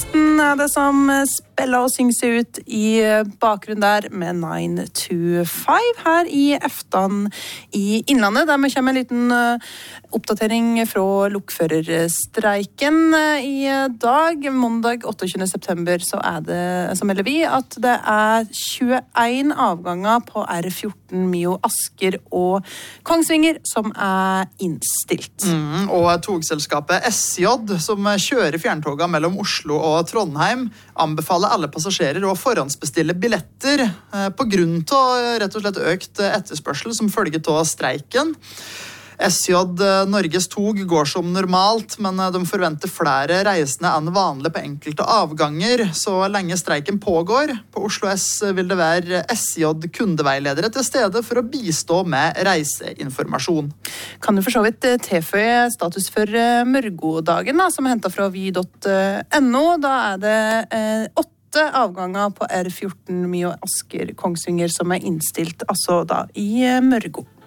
Luften er det som spiller og synger seg ut i bakgrunnen der med 9 to 5 her i Eftan i Innlandet, der vi kommer en liten oppdatering fra lokførerstreiken i dag. Måndag 28. september så melder vi at det er 21 avganger på R14 Mio Asker og Kongsvinger som er innstilt. Og togselskapet SJ, som kjører fjerntoga mellom Oslo og Trondheim, anbefaler alle passasjerer å forhåndsbestille billetter på grunn til rett og slett økt etterspørsel som følge av streiken. SJ Norges tog går som normalt, men de forventer flere reisende enn vanlig på enkelte avganger, så lenge streiken pågår. På Oslo S vil det være SJ kundeveiledere til stede for å bistå med reiseinformasjon. Kan du for så vidt tilføye status for Mørgodagen, som er hentet fra vi.no? Da er det 8 avganger på R14 Mio Asker Kongsvinger som er innstilt, altså da i Mørgo.